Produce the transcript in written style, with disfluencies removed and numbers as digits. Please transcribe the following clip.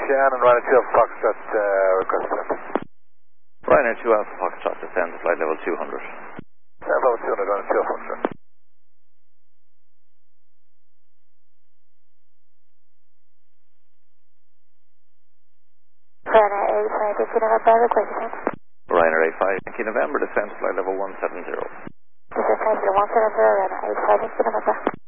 Shannon, Ryanair 2 Alpha Foxtrot, request descent. Ryanair 2 Alpha Foxtrot, descend to flight level 200. Level 200, Ryanair 2 Alpha Foxtrot. Ryanair 85, Yankee November, request descent. Ryanair 85, Yankee November, descend to flight level 170. Descend flight level 170, Ryanair 85, Yankee November.